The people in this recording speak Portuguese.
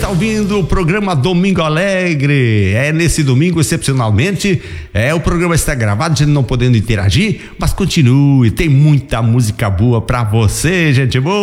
está ouvindo o programa Domingo Alegre. Nesse domingo, excepcionalmente, o programa está gravado, a gente não podendo interagir, mas continue, tem muita música boa pra você, gente boa.